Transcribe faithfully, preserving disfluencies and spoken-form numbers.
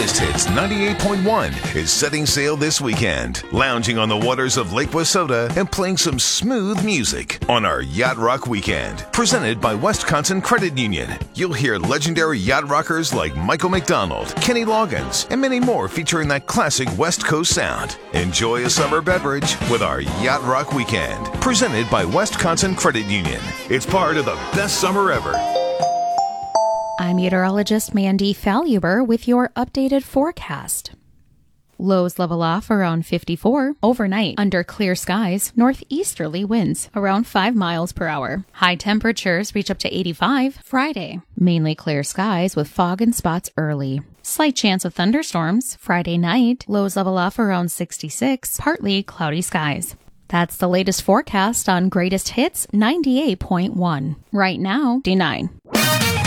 Greatest Hits ninety-eight point one is setting sail this weekend, lounging on the waters of Lake Wissota and playing some smooth music on our Yacht Rock Weekend. Presented by Wisconsin Credit Union. You'll hear legendary yacht rockers like Michael McDonald, Kenny Loggins, and many more featuring that classic West Coast sound. Enjoy a summer beverage with our Yacht Rock Weekend. Presented by Wisconsin Credit Union. It's part of the best summer ever. I'm meteorologist Mandy Faluber with your updated forecast. Lows level off around fifty-four. Overnight, under clear skies, northeasterly winds around five miles per hour. High temperatures reach up to eighty-five. Friday, mainly clear skies with fog and spots early. Slight chance of thunderstorms. Friday night, lows level off around sixty-six. Partly cloudy skies. That's the latest forecast on Greatest Hits ninety-eight point one. Right now, D nine.